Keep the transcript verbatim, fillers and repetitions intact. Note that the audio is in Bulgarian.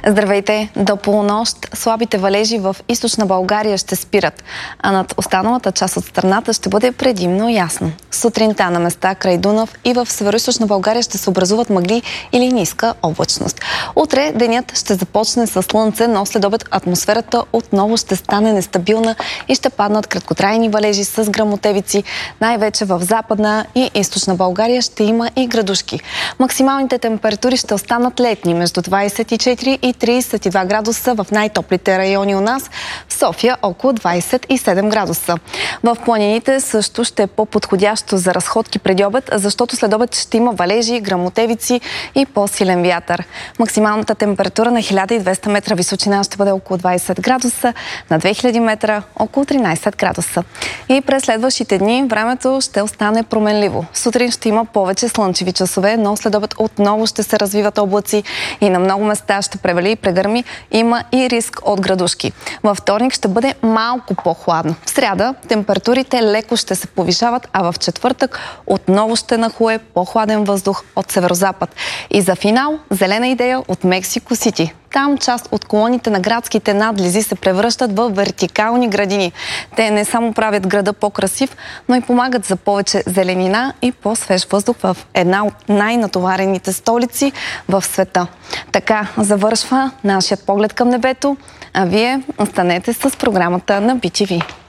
Здравейте! До полунощ слабите валежи в източна България ще спират, а над останалата част от страната ще бъде предимно ясно. Сутринта на места край Дунав и в североизточна България ще се образуват мъгли или ниска облачност. Утре денят ще започне с слънце, но след обед атмосферата отново ще стане нестабилна и ще паднат краткотрайни валежи с гръмотевици. Най-вече в западна и източна България ще има и градушки. Максималните температури ще останат летни, между двадесет и четири и тридесет и два градуса в най-топлите райони у нас. В София около двадесет и седем градуса. В планините също ще е по-подходящо за разходки преди обед, защото след обед ще има валежи, гръмотевици и по-силен вятър. Максималната температура на хиляда и двеста метра височина ще бъде около двадесет градуса, на две хиляди метра около тринадесет градуса. И през следващите дни времето ще остане променливо. Сутрин ще има повече слънчеви часове, но след обед отново ще се развиват облаци и на много места ще превали и прегърми. Има и риск от градушки. Във вторник ще бъде малко по-хладно. В сряда температурите леко ще се повишават, а в четвъртък отново ще нахлуе по-хладен въздух от северозапад. И за финал зелена идея от Мексико Сити. Там част от колоните на градските надлези се превръщат в вертикални градини. Те не само правят града по-красив, но и помагат за повече зеленина и по-свеж въздух в една от най-натоварените столици в света. Така завършва нашият поглед към небето, а вие останете с програмата на Би Ти Ви.